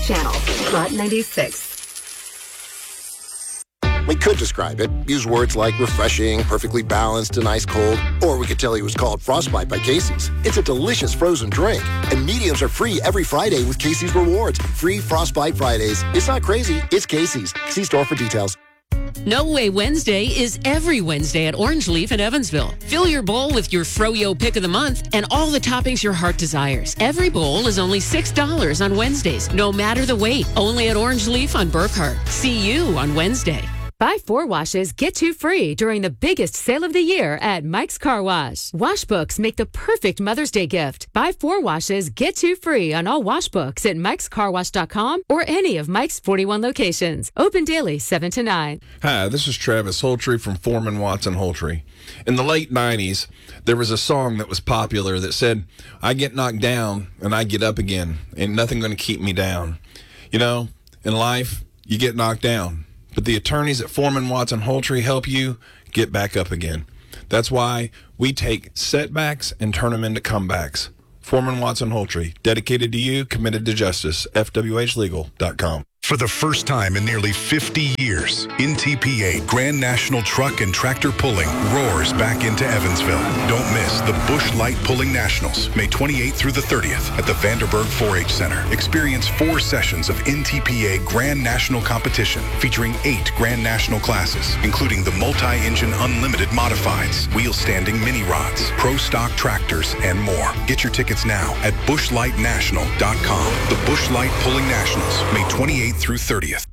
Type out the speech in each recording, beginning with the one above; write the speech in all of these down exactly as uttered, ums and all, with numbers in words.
channel, Hot ninety-six. We could describe it, use words like refreshing, perfectly balanced, and ice cold, or we could tell you it was called Frostbite by Casey's. It's a delicious frozen drink, and mediums are free every Friday with Casey's Rewards. Free Frostbite Fridays. It's not crazy, it's Casey's. See store for details. No Way Wednesday is every Wednesday at Orange Leaf in Evansville. Fill your bowl with your Froyo pick of the month and all the toppings your heart desires. Every bowl is only six dollars on Wednesdays, no matter the weight. Only at Orange Leaf on Burkhart. See you on Wednesday. Buy four washes, get two free during the biggest sale of the year at Mike's Car Wash. Wash books make the perfect Mother's Day gift. Buy four washes, get two free on all wash books at mikes car wash dot com or any of Mike's forty-one locations. Open daily seven to nine. Hi, this is Travis Holtree from Foreman Watson Holtree. In the late nineties, there was a song that was popular that said, I get knocked down and I get up again. Ain't nothing going to keep me down. You know, in life, you get knocked down. But the attorneys at Foreman Watson Holtree help you get back up again. That's why we take setbacks and turn them into comebacks. Foreman Watson Holtree, dedicated to you, committed to justice. F W H legal dot com. For the first time in nearly fifty years, N T P A Grand National Truck and Tractor Pulling roars back into Evansville. Don't miss the Busch Light Pulling Nationals, May twenty-eighth through the thirtieth at the Vanderburg four H Center. Experience four sessions of N T P A Grand National competition featuring eight Grand National classes, including the multi-engine unlimited modifieds, wheel-standing mini rods, pro stock tractors, and more. Get your tickets now at busch light national dot com. The Busch Light Pulling Nationals, May twenty-eighth through thirtieth.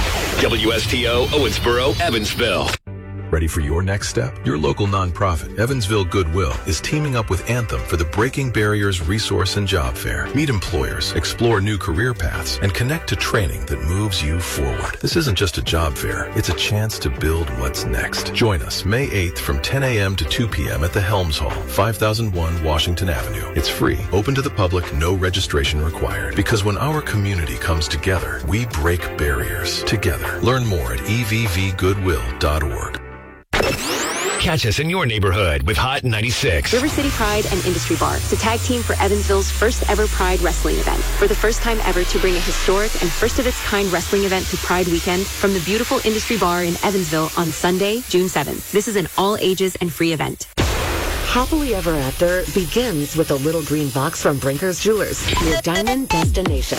W S T O Owensboro, Evansville. Ready for your next step? Your local nonprofit, Evansville Goodwill, is teaming up with Anthem for the Breaking Barriers Resource and Job Fair. Meet employers, explore new career paths, and connect to training that moves you forward. This isn't just a job fair. It's a chance to build what's next. Join us May eighth from ten a.m. to two p.m. at the Helms Hall, five thousand one Washington Avenue. It's free, open to the public, no registration required. Because when our community comes together, we break barriers together. Learn more at e v v goodwill dot org. Catch us in your neighborhood with Hot ninety-six. River City Pride and Industry Bar, the tag team for Evansville's first ever Pride wrestling event. For the first time ever to bring a historic and first of its kind wrestling event to Pride weekend from the beautiful Industry Bar in Evansville on Sunday, June seventh. This is an all ages and free event. Happily Ever After begins with a little green box from Brinker's Jewelers, your diamond destination.